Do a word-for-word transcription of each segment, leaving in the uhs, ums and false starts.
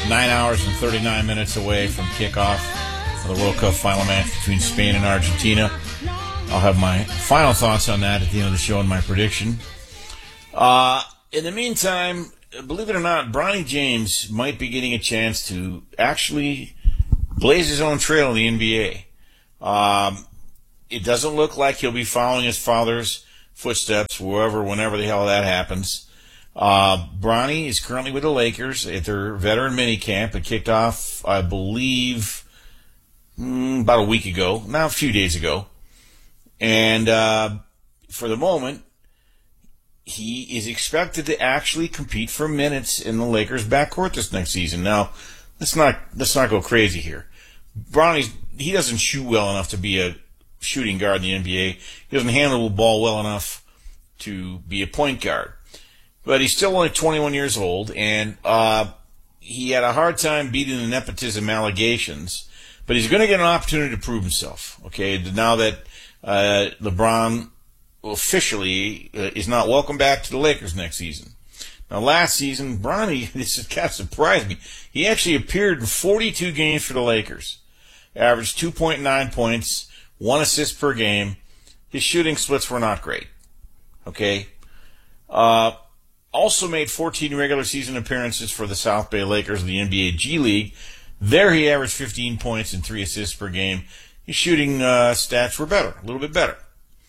Nine hours and thirty-nine minutes away from kickoff of the World Cup final match between Spain and Argentina. I'll have my final thoughts on that at the end of the show and my prediction. Uh, in the meantime, believe it or not, Bronny James might be getting a chance to actually blaze his own trail in the N B A. Um, it doesn't look like he'll be following his father's footsteps, wherever, whenever the hell that happens. Uh, Bronny is currently with the Lakers at their veteran minicamp. It kicked off, I believe, mm, about a week ago, now a few days ago. And uh, for the moment, he is expected to actually compete for minutes in the Lakers' backcourt this next season. Now, let's not let's not go crazy here. Bronny's he doesn't shoot well enough to be a shooting guard in the N B A. He doesn't handle the ball well enough to be a point guard. But he's still only twenty-one years old, and uh, he had a hard time beating the nepotism allegations. But he's going to get an opportunity to prove himself. Okay, now that uh, LeBron officially uh, is not welcome back to the Lakers next season. Now, last season, Bronny, this has kind of surprised me. He actually appeared in forty-two games for the Lakers, averaged two point nine points, one assist per game. His shooting splits were not great. Okay. Uh, Also made fourteen regular season appearances for the South Bay Lakers of the N B A G League. There he averaged fifteen points and three assists per game. His shooting uh, stats were better, a little bit better.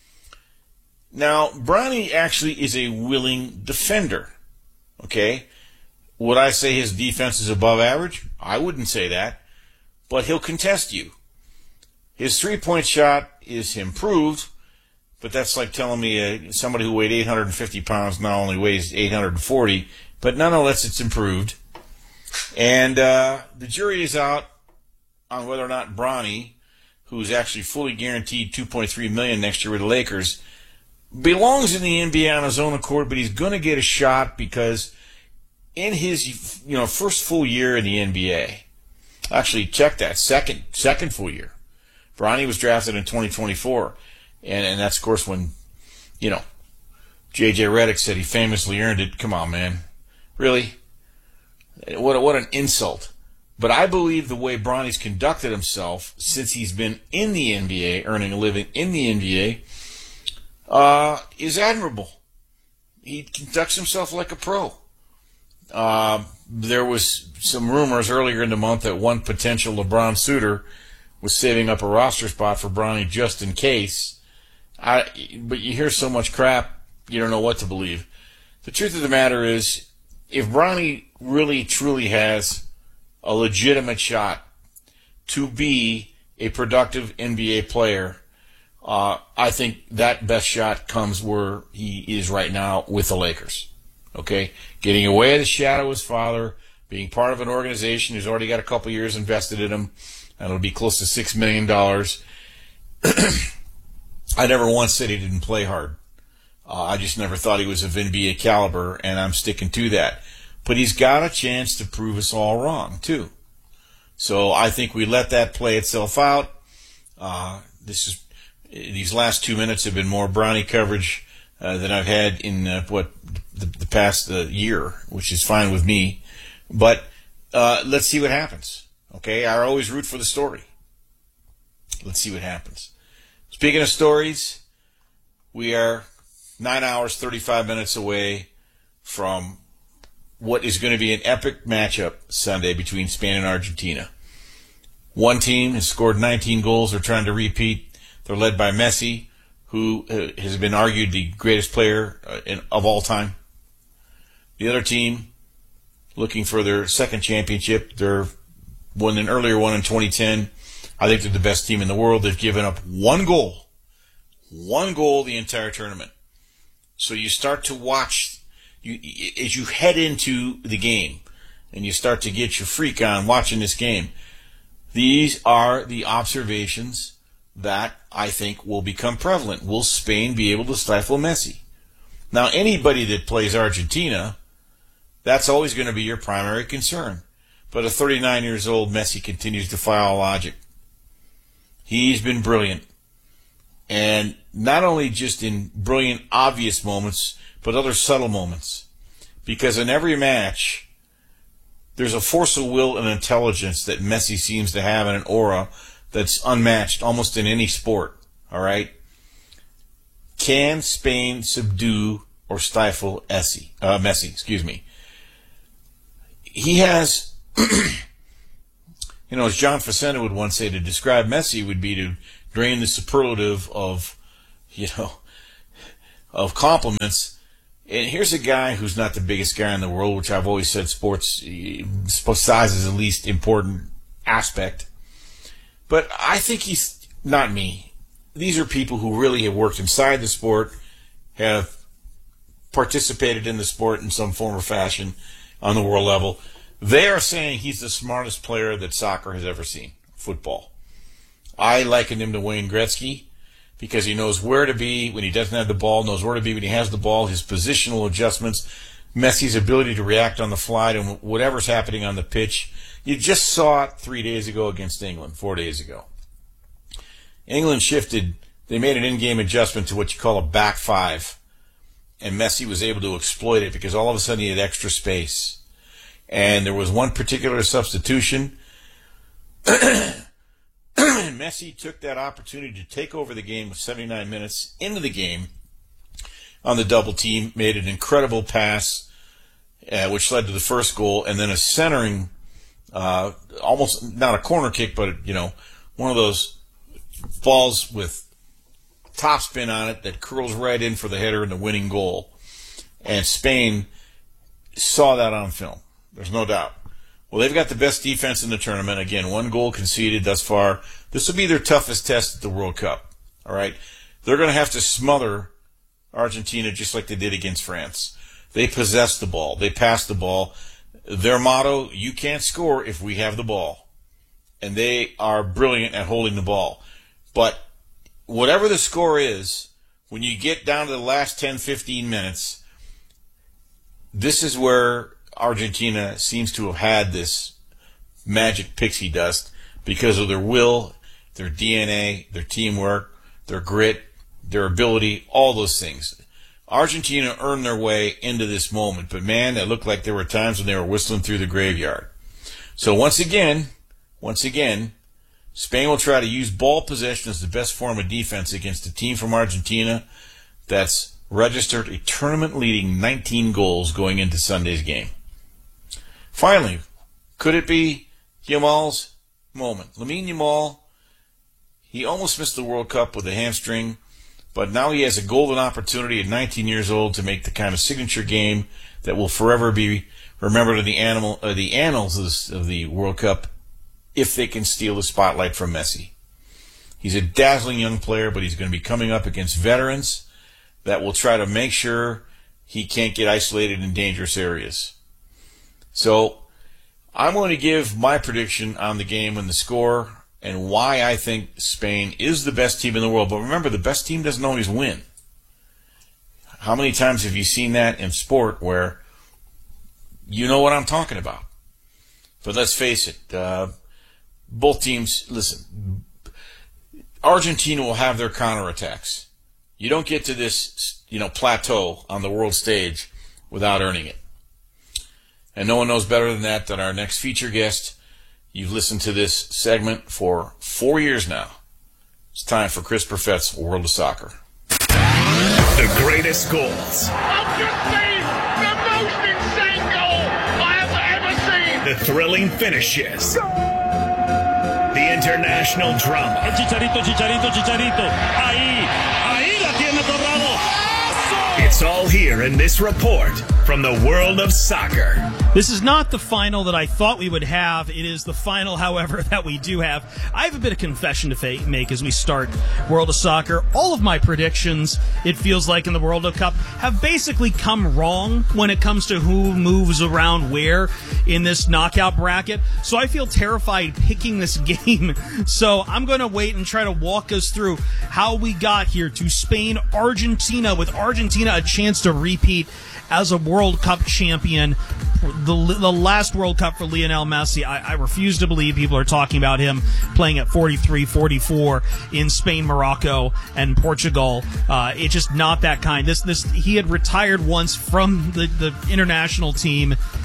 Now, Bronny actually is a willing defender. Okay? Would I say his defense is above average? I wouldn't say that. But he'll contest you. His three-point shot is improved. But that's like telling me uh, somebody who weighed eight hundred fifty pounds now only weighs eight hundred forty. But nonetheless, it's improved. And uh, the jury is out on whether or not Bronny, who's actually fully guaranteed two point three million dollars next year with the Lakers, belongs in the N B A on his own accord. But he's going to get a shot because in his you know first full year in the N B A, actually check that second second full year, Bronny was drafted in twenty twenty-four. And, and that's, of course, when, you know, J J Redick said he famously earned it. Come on, man. Really? What, what an insult. But I believe the way Bronny's conducted himself since he's been in the N B A, earning a living in the N B A, uh, is admirable. He conducts himself like a pro. Uh, there was some rumors earlier in the month that one potential LeBron suitor was saving up a roster spot for Bronny just in case. I, but you hear so much crap, you don't know what to believe. The truth of the matter is, if Bronny really, truly has a legitimate shot to be a productive N B A player, uh, I think that best shot comes where he is right now with the Lakers. Okay? Getting away of the shadow of his father, being part of an organization who's already got a couple years invested in him, and it'll be close to six million dollars. I never once said he didn't play hard. Uh, I just never thought he was of N B A caliber, and I'm sticking to that. But he's got a chance to prove us all wrong, too. So I think we let that play itself out. Uh, this is these last two minutes have been more Bronny coverage uh, than I've had in, uh, what, the, the past uh, year, which is fine with me. But uh, let's see what happens. Okay, I always root for the story. Let's see what happens. Speaking of stories, we are nine hours, thirty-five minutes away from what is going to be an epic matchup Sunday between Spain and Argentina. One team has scored nineteen goals. They're trying to repeat. They're led by Messi, who has been argued the greatest player in, of all time. The other team, looking for their second championship, they're won an earlier one in twenty ten. I think they're the best team in the world. They've given up one goal. One goal the entire tournament. So you start to watch, you as you head into the game, and you start to get your freak on watching this game. These are the observations that I think will become prevalent. Will Spain be able to stifle Messi? Now, anybody that plays Argentina, that's always going to be your primary concern. But at thirty-nine years old, Messi continues to defy all logic. He's been brilliant. And not only just in brilliant, obvious moments, but other subtle moments. Because in every match, there's a force of will and intelligence that Messi seems to have, and an aura that's unmatched almost in any sport. All right? Can Spain subdue or stifle Messi? Uh, Messi, excuse me. He has, you know, as John Facenda would once say, to describe Messi would be to drain the superlative of, you know, of compliments. And here's a guy who's not the biggest guy in the world, which I've always said sports, size is the least important aspect. But I think he's not me. These are people who really have worked inside the sport, have participated in the sport in some form or fashion on the world level. They are saying he's the smartest player that soccer has ever seen, football. I liken him to Wayne Gretzky because he knows where to be when he doesn't have the ball, knows where to be when he has the ball, his positional adjustments, Messi's ability to react on the fly to whatever's happening on the pitch. You just saw it three days ago against England, four days ago. England shifted. They made an in-game adjustment to what you call a back five, and Messi was able to exploit it because all of a sudden he had extra space. And there was one particular substitution. Messi took that opportunity to take over the game with seventy-nine minutes into the game on the double team, made an incredible pass, uh, which led to the first goal, and then a centering, uh, almost not a corner kick, but, you know, one of those balls with topspin on it that curls right in for the header and the winning goal. And Spain saw that on film. There's no doubt. Well, they've got the best defense in the tournament. Again, one goal conceded thus far. This will be their toughest test at the World Cup. All right? They're going to have to smother Argentina just like they did against France. They possess the ball. They pass the ball. Their motto, you can't score if we have the ball. And they are brilliant at holding the ball. But whatever the score is, when you get down to the last ten, fifteen minutes, this is where Argentina seems to have had this magic pixie dust because of their will, their D N A, their teamwork, their grit, their ability, all those things. Argentina earned their way into this moment, but man, it looked like there were times when they were whistling through the graveyard. So once again, once again, Spain will try to use ball possession as the best form of defense against a team from Argentina that's registered a tournament-leading nineteen goals going into Sunday's game. Finally, could it be Yamal's moment? Lamine Yamal, he almost missed the World Cup with a hamstring, but now he has a golden opportunity at nineteen years old to make the kind of signature game that will forever be remembered in the, animal, uh, the annals of, this, of the World Cup if they can steal the spotlight from Messi. He's a dazzling young player, but he's going to be coming up against veterans that will try to make sure he can't get isolated in dangerous areas. So I'm going to give my prediction on the game and the score and why I think Spain is the best team in the world. But remember, the best team doesn't always win. How many times have you seen that in sport where you know what I'm talking about? But let's face it, uh, both teams, listen, Argentina will have their counterattacks. You don't get to this, you know, plateau on the world stage without earning it. And no one knows better than that than our next feature guest. You've listened to this segment for four years now. It's time for Chris Perfett's World of Soccer. The greatest goals. I've just seen the most insane goal I have ever seen. The thrilling finishes. The international drama. El Chicharito, Chicharito, Chicharito. Ahí, ahí la tiene Torrado. It's all here in this report from the world of soccer. This is not the final that I thought we would have. It is the final, however, that we do have. I have a bit of confession to fa- make as we start World of Soccer. All of my predictions, it feels like in the World Cup, have basically come wrong when it comes to who moves around where in this knockout bracket. So I feel terrified picking this game. So I'm going to wait and try to walk us through how we got here to Spain, Argentina, with Argentina a chance to repeat as a World Cup champion. The, the last World Cup for Lionel Messi, I, I refuse to believe people are talking about him playing at forty-three, forty-four in Spain, Morocco, and Portugal. Uh, it's just not that kind. This, this, he had retired once from the, the international team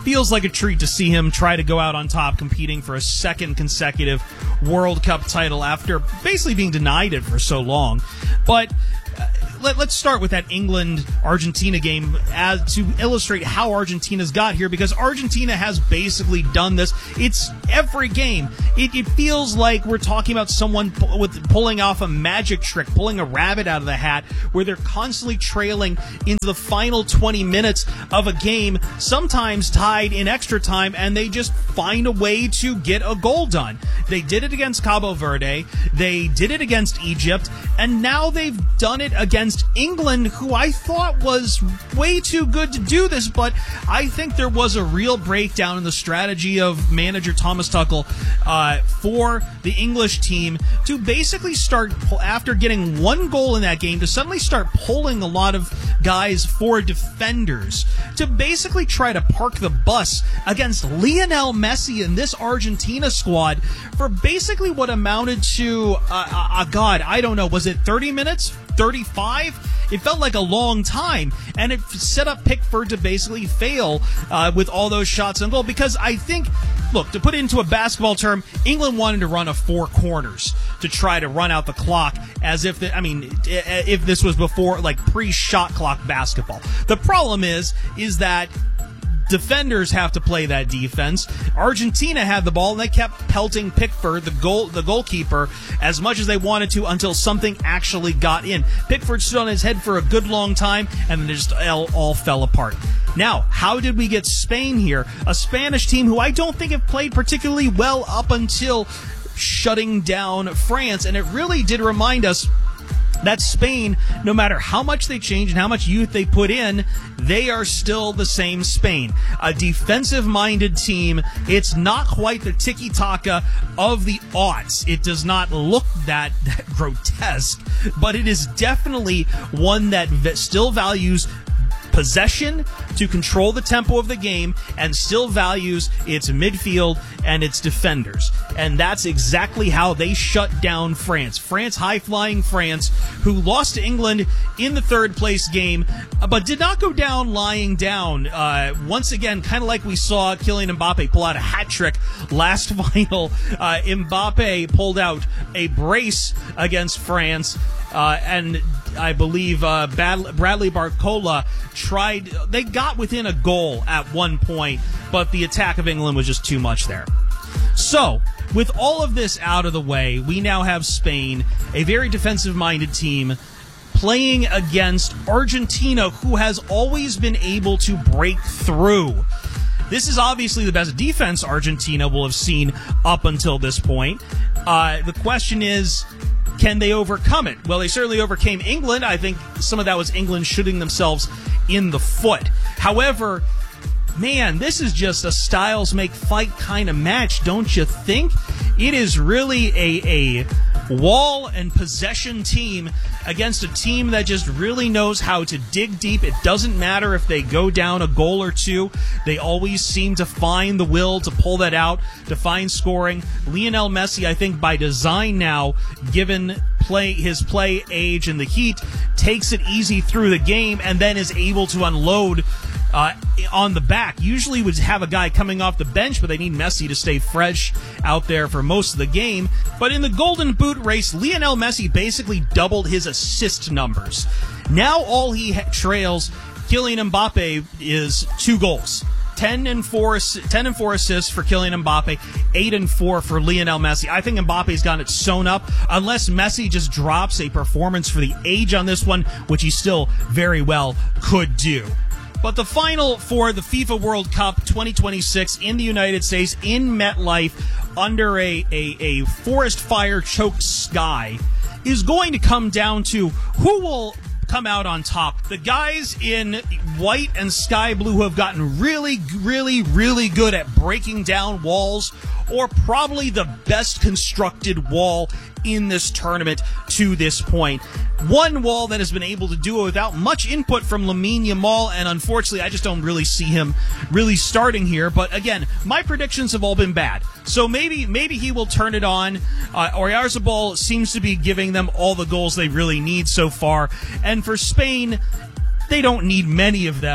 feels like a treat to see him try to go out on top, competing for a second consecutive World Cup title after basically being denied it for so long. But Let, let's start with that England-Argentina game as to illustrate how Argentina's got here, because Argentina has basically done this. It's every game. It, it feels like we're talking about someone pu- with pulling off a magic trick, pulling a rabbit out of the hat, where they're constantly trailing into the final twenty minutes of a game, sometimes tied in extra time, and they just find a way to get a goal done. They did it against Cabo Verde. They did it against Egypt, and now they've done it against England, who I thought was way too good to do this, but I think there was a real breakdown in the strategy of manager Thomas Tuchel uh, for the English team to basically start, after getting one goal in that game, to suddenly start pulling a lot of guys for defenders to basically try to park the bus against Lionel Messi and this Argentina squad for basically what amounted to, uh, uh, God, I don't know, was it thirty minutes? thirty-five? It felt like a long time, and it set up Pickford to basically fail uh, with all those shots on goal, because I think, look, to put it into a basketball term, England wanted to run a four corners to try to run out the clock as if, the, I mean, if this was before, like, pre-shot clock basketball. The problem is, is that defenders have to play that defense. Argentina had the ball, and they kept pelting Pickford, the goal, the goalkeeper, as much as they wanted to until something actually got in. Pickford stood on his head for a good long time, and then it just all, all fell apart. Now, how did we get Spain here? A Spanish team who I don't think have played particularly well up until shutting down France, and it really did remind us that Spain, no matter how much they change and how much youth they put in, they are still the same Spain. A defensive-minded team. It's not quite the tiki-taka of the aughts. It does not look that, that grotesque, but it is definitely one that v- still values possession to control the tempo of the game and still values its midfield and its defenders. And that's exactly how they shut down France. France, high-flying France, who lost to England in the third-place game, but did not go down lying down. Uh, once again, kind of like we saw Kylian Mbappe pull out a hat trick last final. Uh, Mbappe pulled out a brace against France, uh, and I believe uh, Bad- Bradley Barcola tried, they got within a goal at one point, but the attack of England was just too much there. So, with all of this out of the way, we now have Spain, a very defensive-minded team, playing against Argentina, who has always been able to break through. This is obviously the best defense Argentina will have seen up until this point. Uh, the question is, can they overcome it? Well, they certainly overcame England. I think some of that was England shooting themselves in the foot. However, man, this is just a styles make fight kind of match, don't you think? It is really a, a wall and possession team against a team that just really knows how to dig deep. It doesn't matter if they go down a goal or two. They always seem to find the will to pull that out, to find scoring. Lionel Messi, I think by design now, given play his play age and the heat, takes it easy through the game and then is able to unload Uh, on the back. Usually would have a guy coming off the bench, but they need Messi to stay fresh out there for most of the game. But in the Golden Boot race, Lionel Messi basically doubled his assist numbers. Now all he ha- trails Kylian Mbappe is two goals. ten and four, ten and four assists for Kylian Mbappe, eight and four for Lionel Messi. I think Mbappe's got it sewn up, unless Messi just drops a performance for the age on this one, which he still very well could do. But the final for the FIFA World Cup twenty twenty-six in the United States, in MetLife, under a, a, a forest fire-choked sky, is going to come down to who will come out on top. The guys in white and sky blue who have gotten really, really, really good at breaking down walls, or probably the best constructed wall in this tournament to this point. One wall that has been able to do it without much input from Lamine Yamal, and unfortunately I just don't really see him really starting here. But again, my predictions have all been bad. So maybe maybe he will turn it on. Uh, Oyarzabal seems to be giving them all the goals they really need so far. And for Spain, they don't need many of them.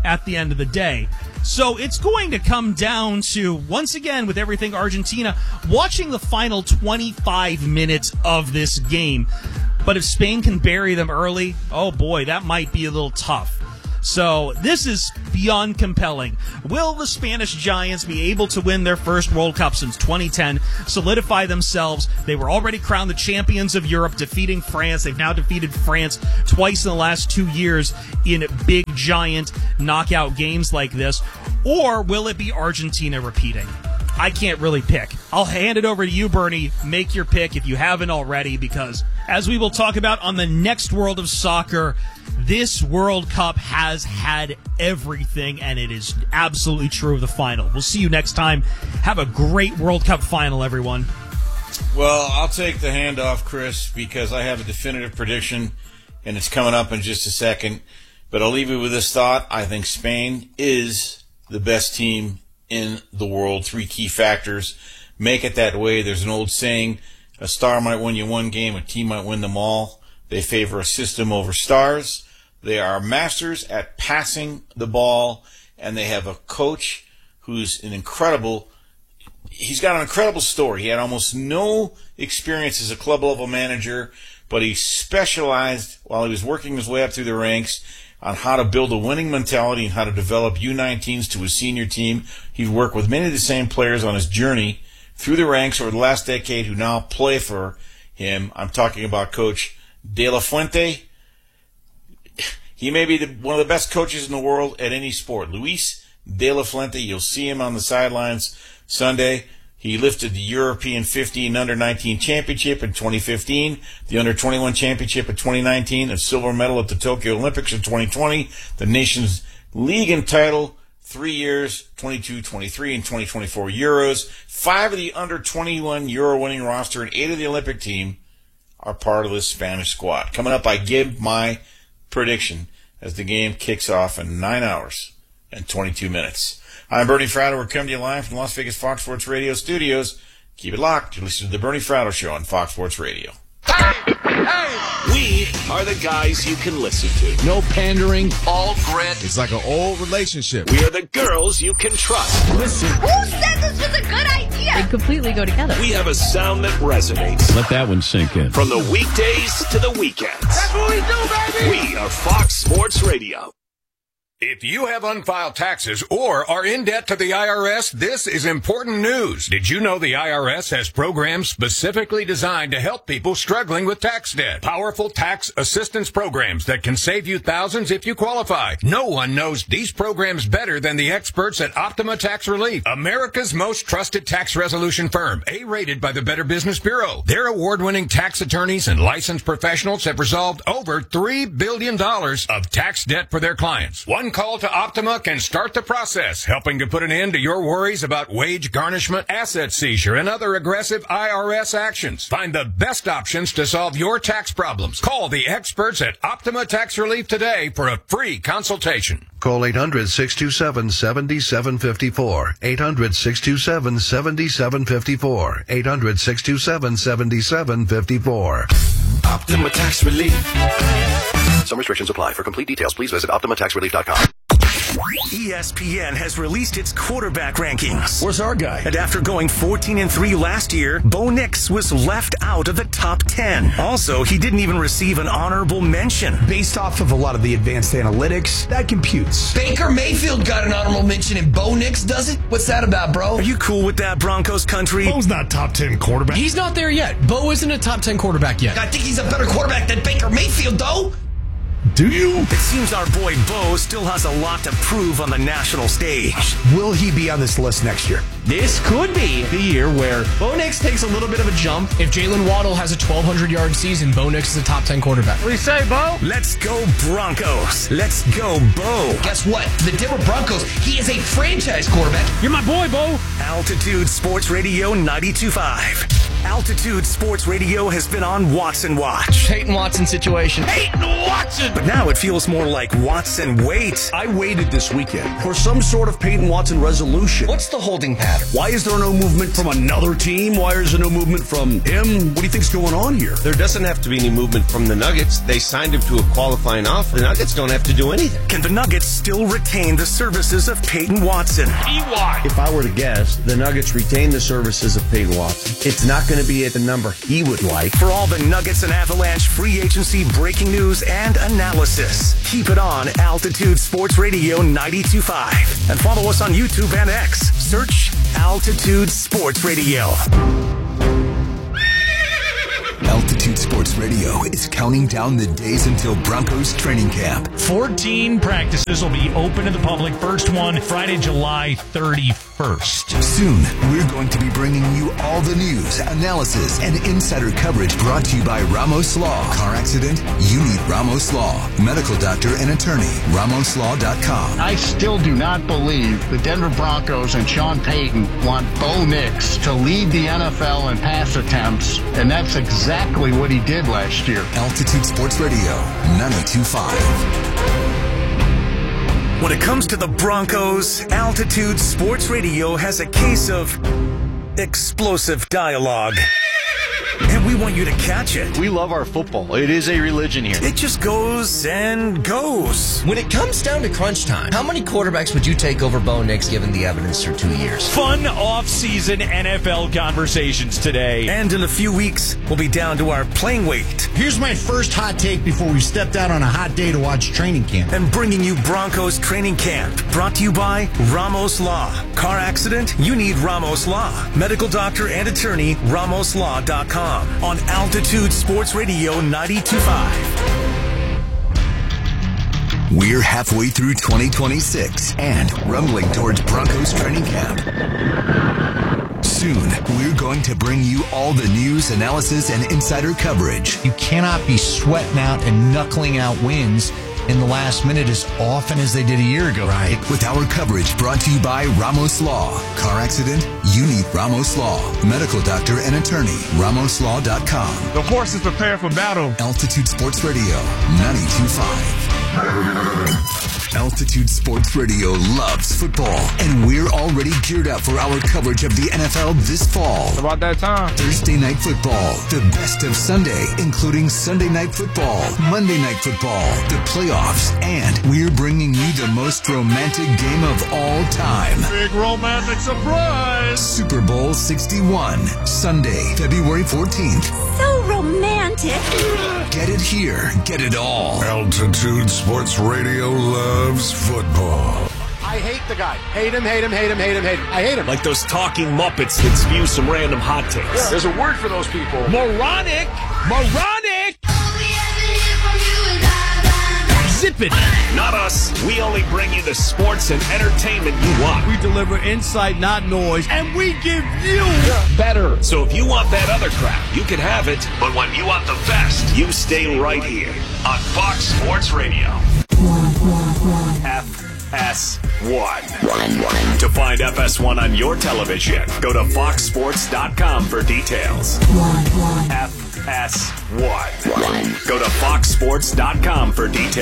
at the end of the day. So it's going to come down to, once again, with everything Argentina, watching the final twenty-five minutes of this game. But if Spain can bury them early, oh boy, that might be a little tough. So this is beyond compelling. Will the Spanish Giants be able to win their first World Cup since twenty ten, solidify themselves? They were already crowned the champions of Europe, defeating France. They've now defeated France twice in the last two years in big, giant knockout games like this. Or will it be Argentina repeating? I can't really pick. I'll hand it over to you, Bernie. Make your pick if you haven't already, because as we will talk about on the next World of Soccer, this World Cup has had everything, and it is absolutely true of the final. We'll see you next time. Have a great World Cup final, everyone. Well, I'll take the handoff, Chris, because I have a definitive prediction, and it's coming up in just a second. But I'll leave you with this thought. I think Spain is the best team in the world. Three key factors make it that way. There's an old saying, a star might win you one game, a team might win them all. They favor a system over stars. They are masters at passing the ball, and they have a coach who's an incredible, he's got an incredible story. He had almost no experience as a club-level manager, but he specialized while he was working his way up through the ranks on how to build a winning mentality and how to develop U nineteens to a senior team. He worked with many of the same players on his journey through the ranks over the last decade who now play for him. I'm talking about Coach De La Fuente. He may be the, one of the best coaches in the world at any sport. Luis De La Fuente, you'll see him on the sidelines Sunday. He lifted the European fifteen under nineteen championship in twenty fifteen, the under twenty-one championship in twenty nineteen, a silver medal at the Tokyo Olympics in twenty twenty, the Nations League and title, three years, twenty-two, twenty-three, and twenty twenty-four Euros. Five of the under twenty-one Euro winning roster and eight of the Olympic team are part of this Spanish squad. Coming up, I give my prediction as the game kicks off in nine hours and twenty-two minutes. I'm Bernie Fratto. We're coming to you live from the Las Vegas Fox Sports Radio studios. Keep it locked. You're listening to the Bernie Fratto Show on Fox Sports Radio. Hey, hey. We are the guys you can listen to. No pandering. All grit. It's like an old relationship. We are the girls you can trust. Listen. Who said this was a good idea? They completely go together. We have a sound that resonates. Let that one sink in. From the weekdays to the weekends. That's what we do, baby! We are Fox Sports Radio. If you have unfiled taxes or are in debt to the I R S, this is important news. Did you know the I R S has programs specifically designed to help people struggling with tax debt? Powerful tax assistance programs that can save you thousands if you qualify. No one knows these programs better than the experts at Optima Tax Relief, America's most trusted tax resolution firm, A-rated by the Better Business Bureau. Their award-winning tax attorneys and licensed professionals have resolved over three billion dollars of tax debt for their clients. One call to Optima can start the process, helping to put an end to your worries about wage garnishment, asset seizure, and other aggressive I R S actions. Find the best options to solve your tax problems. Call the experts at Optima Tax Relief today for a free consultation. Call eight hundred, six two seven, seven seven five four. eight hundred, six two seven, seven seven five four. eight hundred, six two seven, seven seven five four. Optima Tax Relief. Some restrictions apply. For complete details, please visit Optima Tax Relief dot com. E S P N has released its quarterback rankings. Where's our guy? And after going fourteen and three last year, Bo Nix was left out of the top ten. Also, he didn't even receive an honorable mention. Based off of a lot of the advanced analytics, that computes. Baker Mayfield got an honorable mention and Bo Nix doesn't? What's that about, bro? Are you cool with that, Broncos country? Bo's not top ten quarterback. He's not there yet. Bo isn't a top ten quarterback yet. I think he's a better quarterback than Baker Mayfield, though. Do you? It seems our boy Bo still has a lot to prove on the national stage. Will he be on this list next year? This could be the year where Bo Nix takes a little bit of a jump. If Jalen Waddle has a twelve hundred yard season, Bo Nix is a top ten quarterback. What do you say, Bo? Let's go Broncos. Let's go Bo. Guess what? The Denver Broncos, he is a franchise quarterback. You're my boy, Bo. Altitude Sports Radio ninety-two point five. Altitude Sports Radio has been on Watson Watch. Peyton Watson situation. Peyton Watson! But now it feels more like Watson wait. I waited this weekend for some sort of Peyton Watson resolution. What's the holding pattern? Why is there no movement from another team? Why is there no movement from him? What do you think's going on here? There doesn't have to be any movement from the Nuggets. They signed him to a qualifying offer. The Nuggets don't have to do anything. Can the Nuggets still retain the services of Peyton Watson? E Y. If I were to guess, the Nuggets retain the services of Peyton Watson. It's not going to be at the number he would like. For all the Nuggets and Avalanche free agency breaking news and analysis, keep it on Altitude Sports Radio ninety-two point five. And follow us on YouTube and X. Search Altitude Sports Radio. Altitude Sports Radio is counting down the days until Broncos training camp. fourteen practices will be open to the public. First one, Friday, July thirty-first. Soon, we're going to be bringing you all the news, analysis, and insider coverage brought to you by Ramos Law. Car accident? You need Ramos Law. Medical doctor and attorney, ramos law dot com. I still do not believe the Denver Broncos and Sean Payton want Bo Nix to lead the N F L in pass attempts, and that's exactly what he did last year. Altitude Sports Radio, ninety-two point five. When it comes to the Broncos, Altitude Sports Radio has a case of explosive dialogue. And we want you to catch it. We love our football. It is a religion here. It just goes and goes. When it comes down to crunch time, how many quarterbacks would you take over Bo Nix given the evidence for two years? Fun off-season N F L conversations today. And in a few weeks, we'll be down to our playing weight. Here's my first hot take before we stepped out on a hot day to watch training camp. And bringing you Broncos training camp. Brought to you by Ramos Law. Car accident? You need Ramos Law. Medical doctor and attorney, ramos law dot com. On Altitude Sports Radio ninety-two point five. We're halfway through twenty twenty-six and rumbling towards Broncos training camp. Soon, we're going to bring you all the news, analysis, and insider coverage. You cannot be sweating out and knuckling out wins in the last minute as often as they did a year ago. Right. With our coverage brought to you by Ramos Law. Car accident? You need Ramos Law. Medical doctor and attorney, ramos law dot com. The horse is prepared for battle. Altitude Sports Radio, ninety-two point five. Altitude Sports Radio loves football, and we're already geared up for our coverage of the N F L this fall. It's about that time. Thursday Night Football, the best of Sunday, including Sunday Night Football, Monday Night Football, the playoffs, and we're bringing you the most romantic game of all time. Big romantic surprise! Super Bowl sixty-one, Sunday, February fourteenth. So romantic. Get it here, get it all. Altitude Sports Radio loves football. I hate the guy. Hate him, hate him, hate him, hate him, hate him. I hate him. Like those talking Muppets that spew some random hot takes. Yeah. There's a word for those people. Moronic! Moronic! Zip it! Not us. We only bring you the sports and entertainment you want. We deliver insight, not noise, and we give you better. So if you want that other crap, you can have it. But when you want the best, you stay right here on Fox Sports Radio. F S one. To find F S one on your television, go to fox sports dot com for details. F S one. Go to fox sports dot com for details.